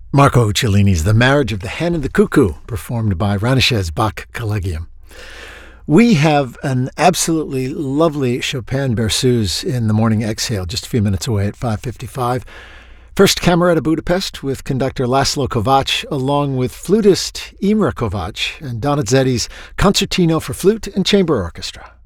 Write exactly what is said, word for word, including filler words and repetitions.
Marco Uccellini's The Marriage of the Hen and the Cuckoo, performed by Ranishes Bach Collegium. We have an absolutely lovely Chopin Berceuse in the Morning Exhale, just a few minutes away at five fifty-five. First Cameretta Budapest with conductor Laszlo Kovacs, along with flutist Imre Kovacs and Donizetti's Concertino for Flute and Chamber Orchestra.